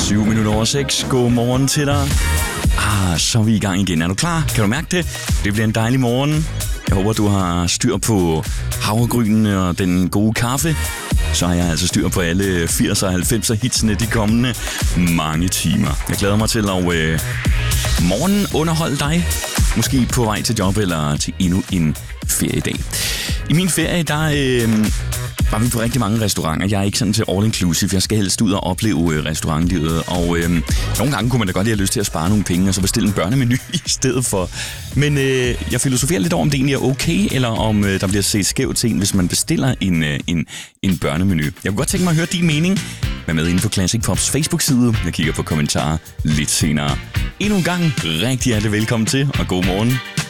7:07. God morgen til dig. Så er vi i gang igen. Er du klar? Kan du mærke det? Det bliver en dejlig morgen. Jeg håber, du har styr på havregrynen og den gode kaffe. Så har jeg altså styr på alle 80'er og 90'er hitsene de kommende mange timer. Jeg glæder mig til at morgen underholde dig. Måske på vej til job eller til endnu en feriedag. I min ferie, der var vi på rigtig mange restauranter. Jeg er ikke sådan til all inclusive. Jeg skal helst ud og opleve restaurantlivet. Og nogle gange kunne man da godt have lyst til at spare nogle penge og så bestille en børnemenu i stedet for. Men jeg filosoferer lidt over, om det egentlig er okay, eller om der bliver set skævt til en, hvis man bestiller en børnemenu. Jeg kunne godt tænke mig at høre din mening. Vær med inde på Classic Pops Facebook-side. Jeg kigger på kommentarer lidt senere. Endnu en gang rigtig hjertelig velkommen til, og god morgen.